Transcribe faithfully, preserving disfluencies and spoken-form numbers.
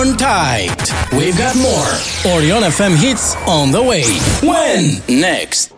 on tight. We've got more Orion F M hits on the way. When? Next.